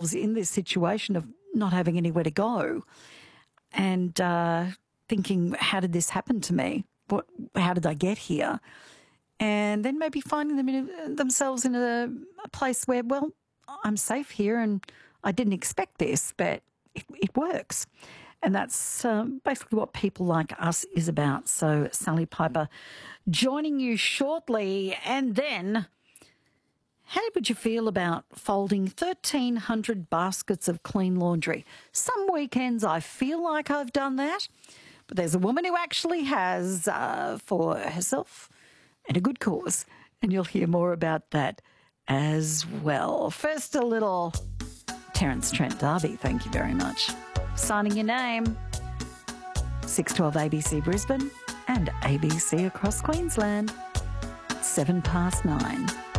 themselves in this situation of not having anywhere to go and thinking, how did this happen to me? How did I get here? And then maybe finding themselves in a place where, well, I'm safe here and I didn't expect this, but it works. And that's basically what People Like Us is about. So Sally Piper joining you shortly. And then, how would you feel about folding 1,300 baskets of clean laundry? Some weekends I feel like I've done that, but there's a woman who actually has for herself and a good cause. And you'll hear more about that as well. First, a little Terence Trent D'Arby, thank you very much. Signing your name, 612 ABC Brisbane and ABC across Queensland, 9:07.